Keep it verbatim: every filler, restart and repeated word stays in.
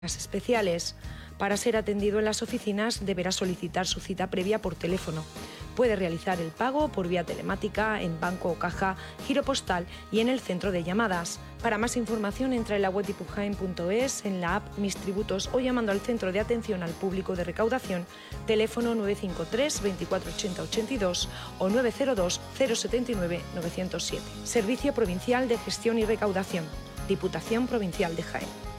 especiales. Para ser atendido en las oficinas deberá solicitar su cita previa por teléfono. Puede realizar el pago por vía telemática en banco o caja, giro postal y en el centro de llamadas. Para más información entra en la web ipujaen punto es, en la app Mis Tributos o llamando al Centro de Atención al Público de Recaudación, teléfono nueve cinco tres, veinticuatro ochenta, ochenta y dos o nueve cero dos, cero setenta y nueve, novecientos siete. Servicio Provincial de Gestión y Recaudación, Diputación Provincial de Jaén.